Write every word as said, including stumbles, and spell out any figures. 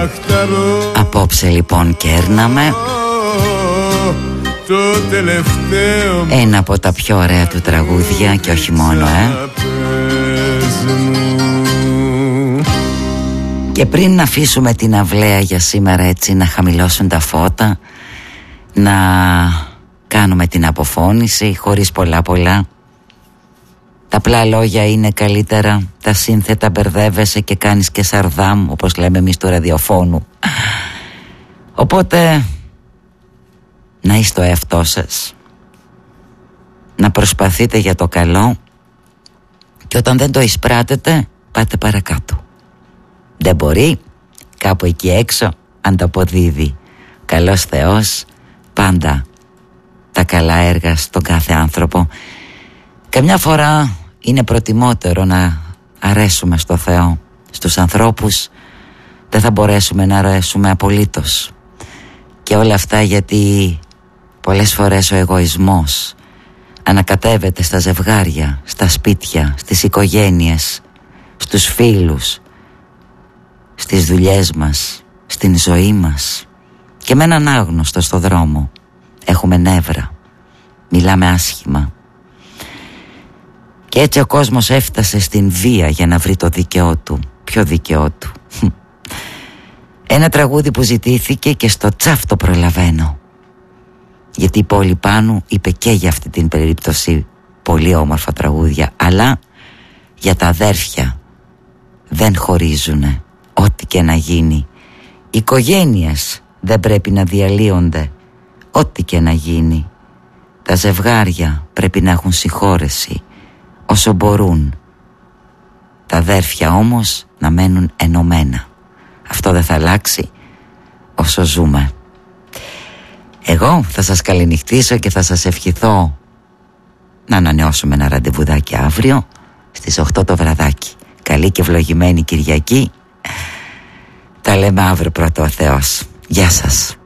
Απόψε λοιπόν κέρναμε το τελευταίο ένα από τα πιο ωραία του τραγούδια και όχι μόνο, ε. Και πριν να αφήσουμε την αυλαία για σήμερα έτσι να χαμηλώσουν τα φώτα, να κάνουμε την αποφώνηση χωρίς πολλά πολλά. Τα απλά λόγια είναι καλύτερα, τα σύνθετα μπερδεύεσαι και κάνεις και σαρδάμ, όπως λέμε εμείς του ραδιοφώνου. Οπότε να είστε ο εαυτός σας, να προσπαθείτε για το καλό και όταν δεν το εισπράτετε πάτε παρακάτω. Δεν μπορεί, κάπου εκεί έξω ανταποδίδει. Καλός Θεός πάντα τα καλά έργα στον κάθε άνθρωπο. Καμιά φορά είναι προτιμότερο να αρέσουμε στο Θεό. Στους ανθρώπους δεν θα μπορέσουμε να αρέσουμε απολύτως. Και όλα αυτά γιατί πολλές φορές ο εγωισμός ανακατεύεται στα ζευγάρια, στα σπίτια, στις οικογένειες, στους φίλους, στις δουλειές μας, στην ζωή μας. Και με έναν άγνωστο στο δρόμο έχουμε νεύρα, μιλάμε άσχημα. Και έτσι ο κόσμος έφτασε στην βία για να βρει το δίκαιό του. Ποιο δίκαιό του? Ένα τραγούδι που ζητήθηκε και στο τσαφ το προλαβαίνω, γιατί η Πόλη Πάνου είπε και για αυτή την περίπτωση πολύ όμορφα τραγούδια. Αλλά για τα αδέρφια δεν χωρίζουνε, ό,τι και να γίνει. Οι οικογένειες δεν πρέπει να διαλύονται, ό,τι και να γίνει. Τα ζευγάρια πρέπει να έχουν συγχώρεση όσο μπορούν. Τα αδέρφια όμως να μένουν ενωμένα. Αυτό δεν θα αλλάξει όσο ζούμε. Εγώ θα σας καληνυχτήσω και θα σας ευχηθώ να ανανεώσουμε ένα ραντεβουδάκι αύριο στις οκτώ το βραδάκι. Καλή και ευλογημένη Κυριακή. Τα λέμε αύριο πρώτο ο Θεός. Γεια σας.